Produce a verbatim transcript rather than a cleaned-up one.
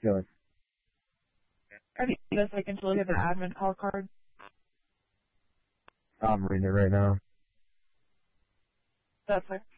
Good. Have you seen this? I can look at the admin call card. I'm reading it right now. That's fine.